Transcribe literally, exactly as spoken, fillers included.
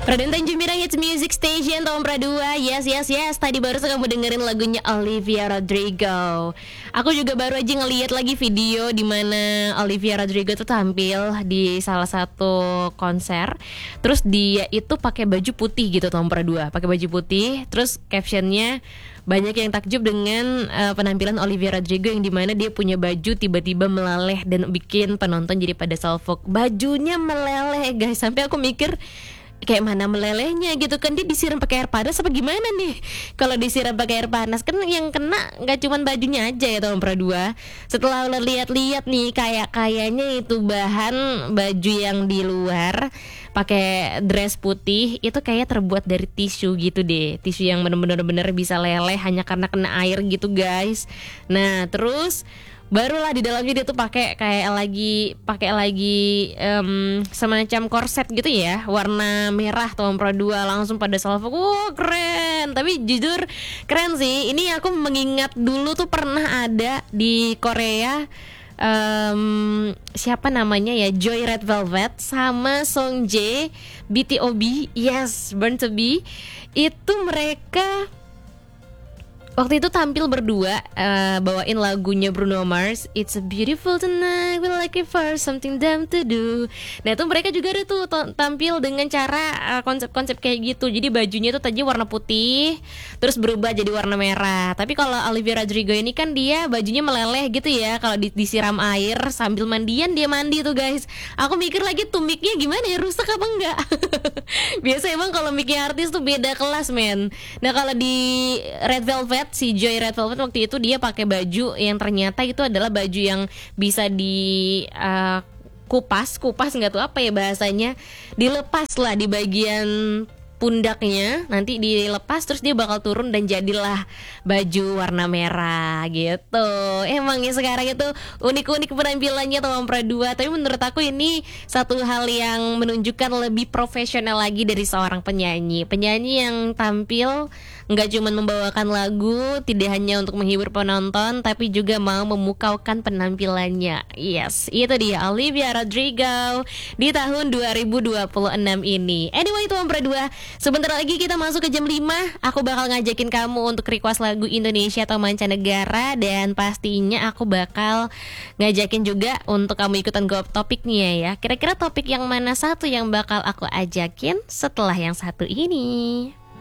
Raden Tanjung Hits Music Station tahun dua. Yes, yes, yes. Tadi baru kamu dengerin lagunya Olivia Rodrigo. Aku juga baru aja ngeliat lagi video di mana Olivia Rodrigo tuh tampil di salah satu konser. Terus dia itu pakai baju putih gitu tahun dua, pakai baju putih. Terus captionnya banyak yang takjub dengan uh, penampilan Olivia Rodrigo yang dimana dia punya baju tiba-tiba meleleh dan bikin penonton jadi pada salfok. Bajunya meleleh guys, sampai aku mikir kayak mana melelehnya gitu kan, dia disiram pakai air panas apa gimana nih? Kalau disiram pakai air panas kan yang kena nggak cuman bajunya aja ya tahun dua. Setelah lo lihat-lihat nih kayak kayaknya itu bahan baju yang di luar pakai dress putih itu kayak terbuat dari tisu gitu deh, tisu yang bener-bener bener bisa leleh hanya karena kena air gitu guys. Nah terus barulah di dalamnya dia tuh pakai kayak lagi pakai lagi um, semacam korset gitu ya, warna merah tahun dua, langsung pada salvo. Wow keren, tapi jujur keren sih. Ini aku mengingat dulu tuh pernah ada di Korea, um, siapa namanya ya, Joy Red Velvet sama Song Jae B T O B, yes, Born to Be. Itu mereka waktu itu tampil berdua, uh, bawain lagunya Bruno Mars, It's a Beautiful Tonight, we like it for something dumb to do. Nah itu mereka juga ada tuh t- tampil dengan cara uh, konsep-konsep kayak gitu. Jadi bajunya tuh tadi warna putih, terus berubah jadi warna merah. Tapi kalau Olivia Rodrigo ini kan dia bajunya meleleh gitu ya, kalau di- disiram air sambil mandian dia mandi tuh guys. Aku mikir lagi tuh mic-nya gimana ya, rusak apa enggak? Biasa emang kalau mic-nya artis tuh beda kelas men. Nah kalau di Red Velvet, si Joy Red Velvet waktu itu dia pakai baju yang ternyata itu adalah baju yang bisa di uh, kupas, kupas nggak tuh apa ya bahasanya, dilepas lah di bagian pundaknya, nanti dilepas terus dia bakal turun dan jadilah baju warna merah gitu. Emangnya sekarang itu unik-unik penampilannya tahun dua, tapi menurut aku ini satu hal yang menunjukkan lebih profesional lagi dari seorang penyanyi. Penyanyi yang tampil nggak cuma membawakan lagu, tidak hanya untuk menghibur penonton, tapi juga mau memukaukan penampilannya. Yes, itu dia Olivia Rodrigo di tahun dua ribu dua puluh enam ini. Anyway, tahun dua, sebentar lagi kita masuk ke jam lima. Aku bakal ngajakin kamu untuk request lagu Indonesia atau mancanegara, dan pastinya aku bakal ngajakin juga untuk kamu ikutan go topiknya ya. Kira-kira topik yang mana satu yang bakal aku ajakin setelah yang satu ini?